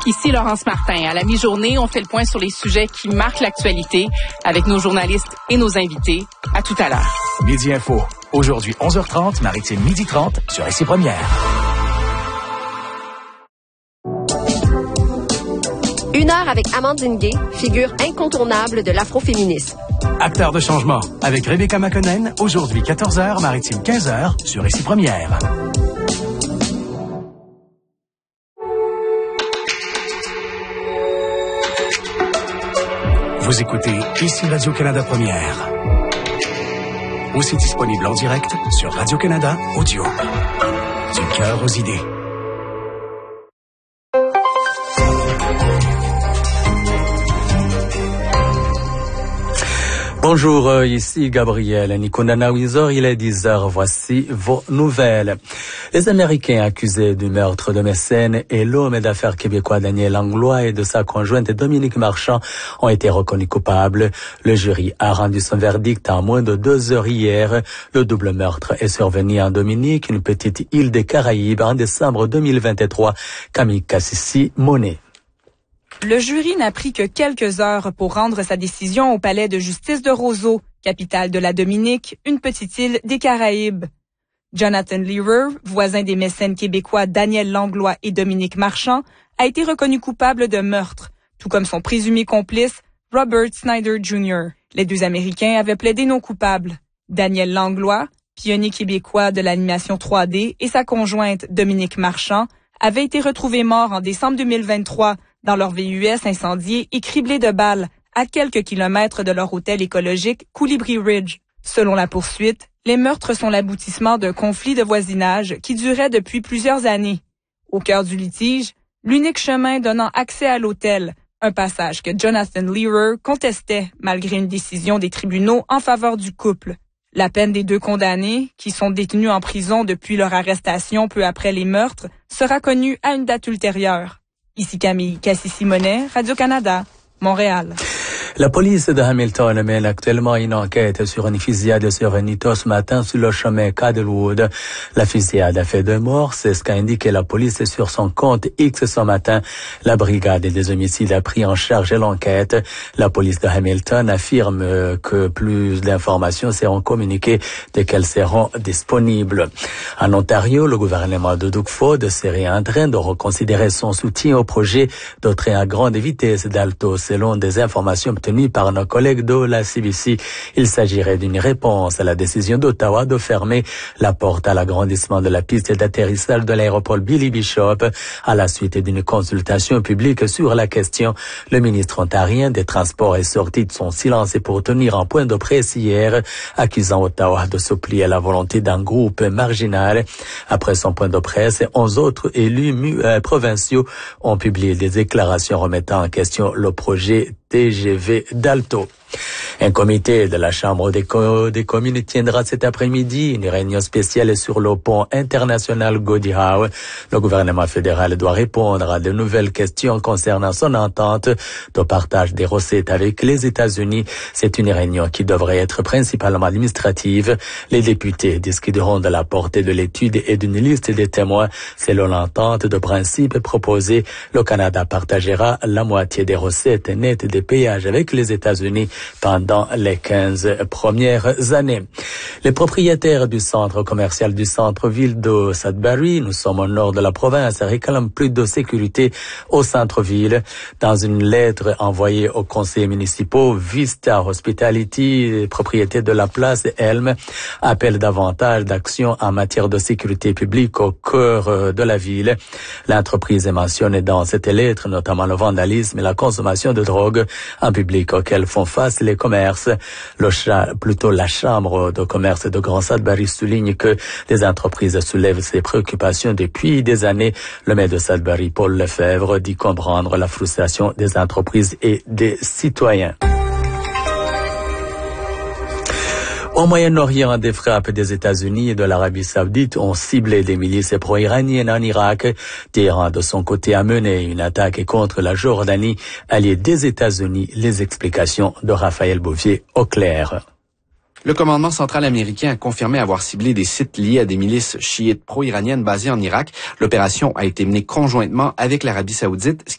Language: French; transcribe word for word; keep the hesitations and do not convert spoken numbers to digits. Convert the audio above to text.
Ici Laurence Martin. À la mi-journée, on fait le point sur les sujets qui marquent l'actualité avec nos journalistes et nos invités. À tout à l'heure. Midi Info. Aujourd'hui, onze heures trente, Maritime midi trente sur Ici Première. Une heure avec Amandine Gay, figure incontournable de l'afroféminisme. Acteur de changement avec Rebecca McConnell. Aujourd'hui, quatorze heures, Maritime quinze heures sur Ici Première. Vous écoutez Ici Radio-Canada Première. Aussi disponible en direct sur Radio-Canada Audio. Du cœur aux idées. Bonjour, ici Gabriel Nikonana-Windsor, il est dix heures, voici vos nouvelles. Les Américains accusés du meurtre de mécène et l'homme d'affaires québécois Daniel Langlois et de sa conjointe Dominique Marchand ont été reconnus coupables. Le jury a rendu son verdict en moins de deux heures hier. Le double meurtre est survenu en Dominique, une petite île des Caraïbes, en décembre deux mille vingt-trois. Camille Cassissi-Monet. Le jury n'a pris que quelques heures pour rendre sa décision au palais de justice de Roseau, capitale de la Dominique, une petite île des Caraïbes. Jonathan Learer, voisin des mécènes québécois Daniel Langlois et Dominique Marchand, a été reconnu coupable de meurtre, tout comme son présumé complice, Robert Snyder junior Les deux Américains avaient plaidé non coupables. Daniel Langlois, pionnier québécois de l'animation trois D, et sa conjointe Dominique Marchand avaient été retrouvés morts en décembre deux mille vingt-trois dans leur V U S incendié et criblés de balles à quelques kilomètres de leur hôtel écologique Colibri Ridge. Selon la poursuite, les meurtres sont l'aboutissement d'un conflit de voisinage qui durait depuis plusieurs années. Au cœur du litige, l'unique chemin donnant accès à l'hôtel, un passage que Jonathan Learer contestait malgré une décision des tribunaux en faveur du couple. La peine des deux condamnés, qui sont détenus en prison depuis leur arrestation peu après les meurtres, sera connue à une date ultérieure. Ici Camille Cassissi-Monet, Radio-Canada, Montréal. La police de Hamilton mène actuellement une enquête sur une fusillade survenue tôt ce matin sur le chemin Cadlewood. La fusillade a fait deux morts, c'est ce qu'a indiqué la police sur son compte X ce matin. La brigade des homicides a pris en charge l'enquête. La police de Hamilton affirme que plus d'informations seront communiquées dès qu'elles seront disponibles. En Ontario, le gouvernement de Doug Ford serait en train de reconsidérer son soutien au projet de train à grande vitesse d'Alto, selon des informations obtenu par nos collègues de la C B C. Il s'agirait d'une réponse à la décision d'Ottawa de fermer la porte à l'agrandissement de la piste d'atterrissage de l'aéroport Billy Bishop. À la suite d'une consultation publique sur la question, le ministre ontarien des Transports est sorti de son silence pour tenir un point de presse hier, accusant Ottawa de se plier à la volonté d'un groupe marginal. Après son point de presse, onze autres élus euh, provinciaux ont publié des déclarations remettant en question le projet T G V d'Alto. Un comité de la Chambre des, co- des communes tiendra cet après-midi une réunion spéciale sur le pont international Gordie Howe. Le gouvernement fédéral doit répondre à de nouvelles questions concernant son entente de partage des recettes avec les États-Unis. C'est une réunion qui devrait être principalement administrative. Les députés discuteront de la portée de l'étude et d'une liste des témoins. Selon l'entente de principe proposée, le Canada partagera la moitié des recettes nettes des péages avec les États-Unis pendant les quinze premières années. Les propriétaires du centre commercial du centre-ville de Sudbury, nous sommes au nord de la province, réclament plus de sécurité au centre-ville. Dans une lettre envoyée aux conseillers municipaux, Vista Hospitality, propriété de la place Elm, appelle davantage d'actions en matière de sécurité publique au cœur de la ville. L'entreprise mentionne dans cette lettre notamment le vandalisme et la consommation de drogue en public auxquels font face les commerces. Le cha- plutôt la Chambre de commerce de Grand Sudbury souligne que les entreprises soulèvent ces préoccupations depuis des années. Le maire de Sudbury, Paul Lefebvre, dit comprendre la frustration des entreprises et des citoyens. Au Moyen-Orient, des frappes des États-Unis et de l'Arabie Saoudite ont ciblé des milices pro-iraniennes en Irak. Téhéran, de son côté, a mené une attaque contre la Jordanie, alliée des États-Unis. Les explications de Raphaël Bouvier au clair. Le commandement central américain a confirmé avoir ciblé des sites liés à des milices chiites pro-iraniennes basées en Irak. L'opération a été menée conjointement avec l'Arabie Saoudite, ce qui